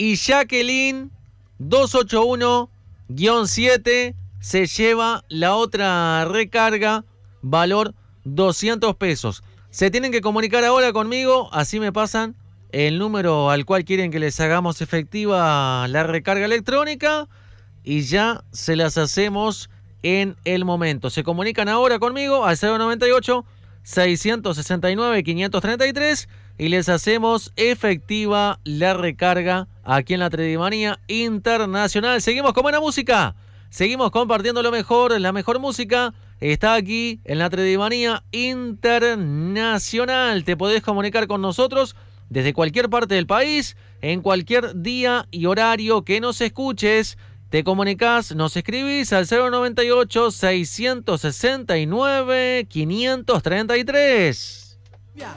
Y Jacqueline 281-7 se lleva la otra recarga, valor 200 pesos. Se tienen que comunicar ahora conmigo, así me pasan el número al cual quieren que les hagamos efectiva la recarga electrónica y ya se las hacemos en el momento. Se comunican ahora conmigo al 098-669-533 y les hacemos efectiva la recarga aquí en la Tredimanía Internacional. Seguimos con buena música, seguimos compartiendo lo mejor, la mejor música está aquí en la Tredimanía Internacional. Te podés comunicar con nosotros desde cualquier parte del país, en cualquier día y horario que nos escuches. Te comunicás, nos escribís al 098-669-533.